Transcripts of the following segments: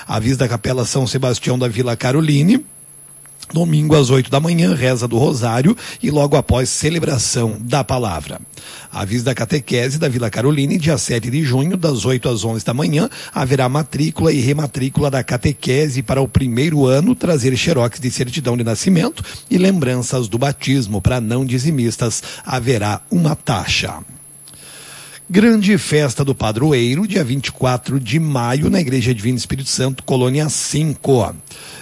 Aviso da Capela São Sebastião da Vila Caroline. Domingo às 8 da manhã, reza do Rosário e logo após celebração da palavra. Aviso da Catequese da Vila Caroline, dia 7 de junho, das 8 às 11 da manhã, haverá matrícula e rematrícula da Catequese para o primeiro ano, trazer xerox de certidão de nascimento e lembranças do batismo. Para não dizimistas, haverá uma taxa. Grande festa do padroeiro, dia 24 de maio, na Igreja Divino Espírito Santo, Colônia 5.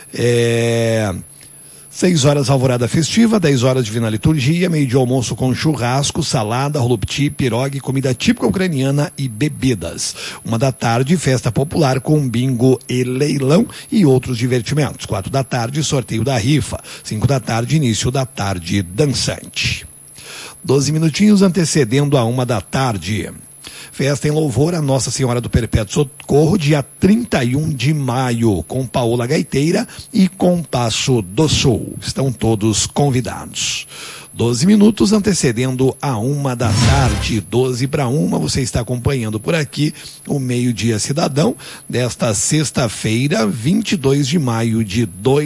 6 horas alvorada festiva, 10 horas divina liturgia, meio-dia almoço com churrasco, salada, rolupti, pirogue, comida típica ucraniana e bebidas. 1 da tarde, festa popular com bingo e leilão e outros divertimentos. 4 da tarde, sorteio da rifa. 5 da tarde, início da tarde dançante. 12 minutinhos antecedendo a 1 da tarde. Festa em louvor a Nossa Senhora do Perpétuo Socorro, dia 31 de maio, com Paola Gaiteira e Compasso do Sul. Estão todos convidados. 12 minutos antecedendo a 1 da tarde, 12 para 1, você está acompanhando por aqui o Meio-Dia Cidadão, desta sexta-feira, 22 de maio de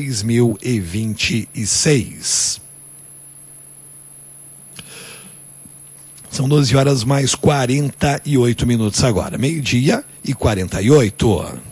2026. São 12 horas mais 48 minutos agora. Meio-dia e 48.